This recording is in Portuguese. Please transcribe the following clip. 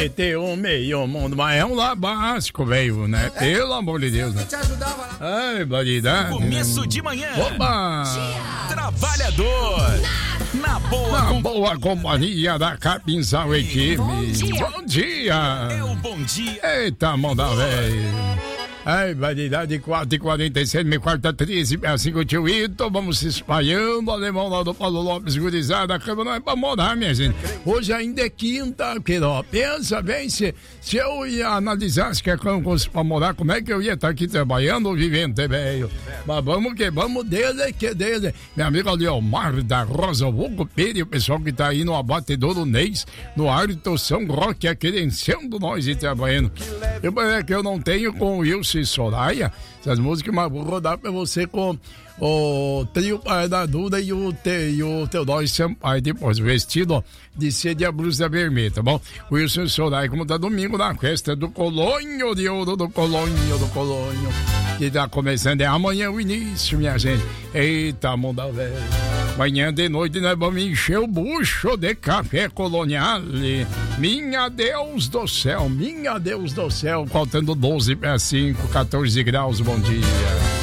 Ter um meio mundo, mas é um lá básico, velho, né? Pelo amor de Deus, né? Ai, validade. Começo de manhã. Opa! Trabalhador. Na boa companhia da Capinzal Equipe. Bom dia. É o bom dia. Eita, mão da velha. Ai, validade 4h47, me quarta 13, assim que o tio Ito, vamos se espalhando, alemão lá do Paulo Lopes, gurizada, a cama não é pra morar, minha gente. Hoje ainda é quinta, querido. Pensa bem, se eu ia analisar se quer pra morar, como é que eu ia estar aqui trabalhando ou vivendo, velho? Mas vamos dele. Minha amiga Leomar da Rosa, o Hugo Peri, o pessoal que tá aí no abatedouro Neis, no Arto São Roque, aquerenciando nós e trabalhando. É que eu não tenho com o Wilson e Soraya, essas músicas, mas vou rodar pra você com o trio Pai da Duda e o Teodoro Sampaio, depois vestido de sede a blusa vermelha, tá bom? Wilson e Soraya, como tá domingo na festa do Colônio de Ouro, do Colônio, que tá começando, é amanhã o início, minha gente. Eita, mundo velho. Amanhã de noite nós vamos encher o bucho de café colonial. Minha Deus do céu, faltando 12 para 5, 14 graus, bom dia.